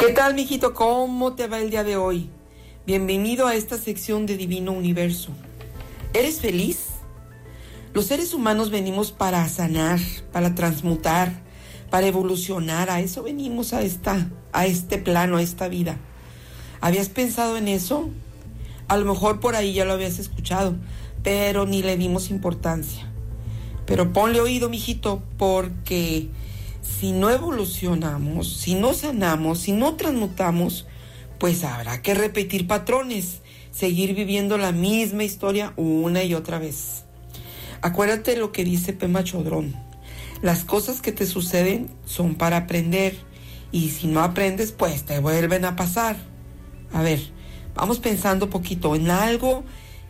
¿Qué tal, mijito? ¿Cómo te va el día de hoy? Bienvenido a esta sección de Divino Universo. ¿Eres feliz? Los seres humanos venimos para sanar, para transmutar, para evolucionar. A eso venimos a este plano, a esta vida. ¿Habías pensado en eso? A lo mejor por ahí ya lo habías escuchado, pero ni le dimos importancia. Pero ponle oído, mijito, porque si no evolucionamos, si no sanamos, si no transmutamos, pues habrá que repetir patrones, seguir viviendo la misma historia una y otra vez. Acuérdate lo que dice Pema Chodrón: las cosas que te suceden son para aprender, y si no aprendes, pues te vuelven a pasar. A ver, vamos pensando poquito en algo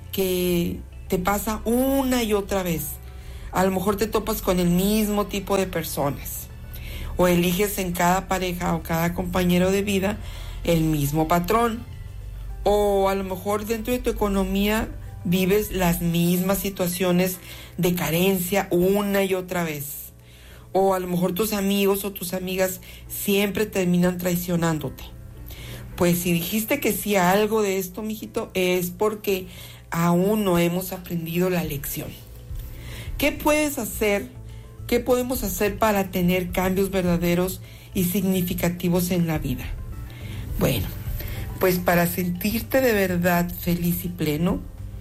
que te pasa una y otra vez. A lo mejor te topas con el mismo tipo de personas, o eliges en cada pareja o cada compañero de vida el mismo patrón, o a lo mejor dentro de tu economía vives las mismas situaciones de carencia una y otra vez, o a lo mejor tus amigos o tus amigas siempre terminan traicionándote. Pues si dijiste que sí a algo de esto, mijito, es porque aún no hemos aprendido la lección. ¿Qué puedes hacer? ¿Qué podemos hacer para tener cambios verdaderos y significativos en la vida? Bueno, pues para sentirte de verdad feliz y pleno,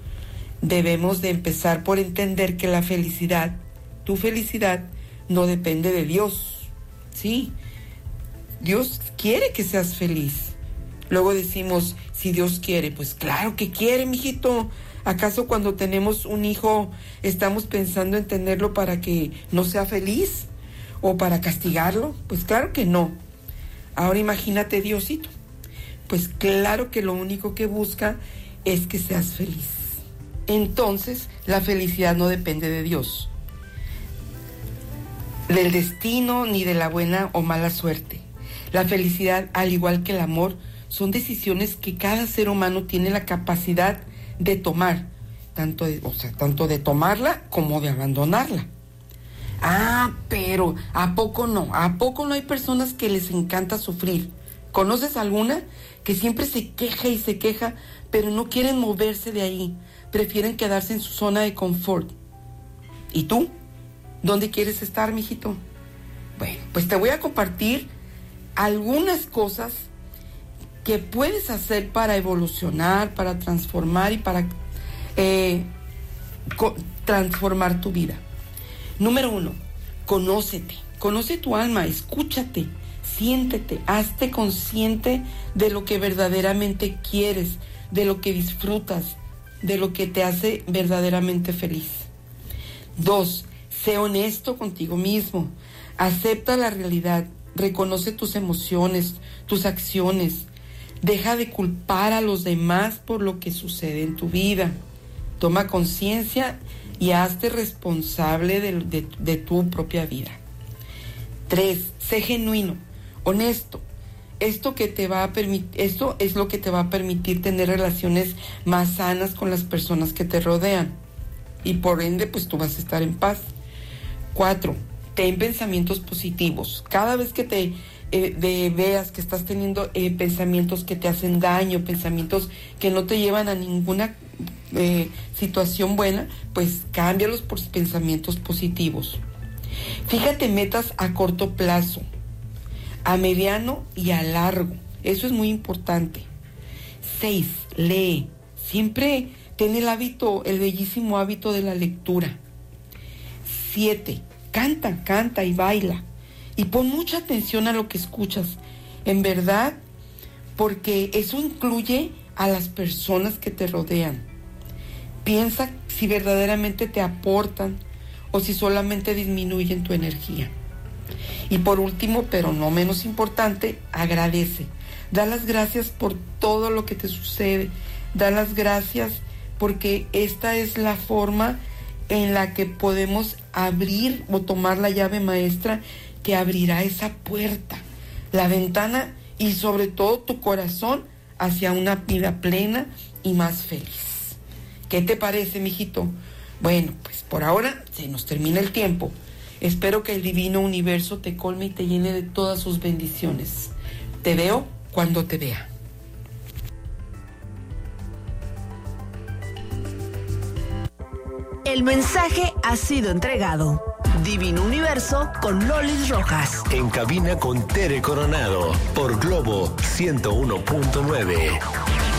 debemos de empezar por entender que la felicidad, tu felicidad, no depende de Dios. Sí, Dios quiere que seas feliz. Luego decimos, si Dios quiere, pues claro que quiere, mijito. ¿Acaso cuando tenemos un hijo estamos pensando en tenerlo para que no sea feliz o para castigarlo? Pues claro que no. Ahora imagínate Diosito. Pues claro que lo único que busca es que seas feliz. Entonces, la felicidad no depende de Dios, del destino, ni de la buena o mala suerte. La felicidad, al igual que el amor, son decisiones que cada ser humano tiene la capacidad de tomar, tanto de tomarla como de abandonarla. Pero ¿a poco no? ¿A poco no hay personas que les encanta sufrir? ¿Conoces alguna que siempre se queja y se queja, pero no quieren moverse de ahí? Prefieren quedarse en su zona de confort. ¿Y tú? ¿Dónde quieres estar, mijito? Bueno, pues te voy a compartir algunas cosas que puedes hacer para evolucionar, para transformar y para transformar tu vida. Número 1, conócete. Conoce tu alma, escúchate, siéntete, hazte consciente de lo que verdaderamente quieres, de lo que disfrutas, de lo que te hace verdaderamente feliz. 2, sé honesto contigo mismo. Acepta la realidad, reconoce tus emociones, tus acciones. Deja de culpar a los demás por lo que sucede en tu vida. Toma conciencia y hazte responsable de tu propia vida. 3, sé genuino, honesto. Esto es lo que te va a permitir tener relaciones más sanas con las personas que te rodean. Y por ende, pues tú vas a estar en paz. 4, ten pensamientos positivos. Cada vez que veas que estás teniendo pensamientos que te hacen daño, pensamientos que no te llevan a ninguna situación buena, pues cámbialos por pensamientos positivos. Fíjate metas a corto plazo, a mediano y a largo. Eso es muy importante. 6, lee. Siempre ten el bellísimo hábito de la lectura. 7, canta y baila. Y pon mucha atención a lo que escuchas, en verdad, porque eso incluye a las personas que te rodean. Piensa si verdaderamente te aportan o si solamente disminuyen tu energía. Y por último, pero no menos importante, agradece. Da las gracias por todo lo que te sucede. Da las gracias porque esta es la forma en la que podemos abrir o tomar la llave maestra que abrirá esa puerta, la ventana y sobre todo tu corazón hacia una vida plena y más feliz. ¿Qué te parece, mijito? Bueno, pues por ahora se nos termina el tiempo. Espero que el divino universo te colme y te llene de todas sus bendiciones. Te veo cuando te vea. El mensaje ha sido entregado. Divino Universo con Lolis Rojas. En cabina con Tere Coronado por Globo 101.9.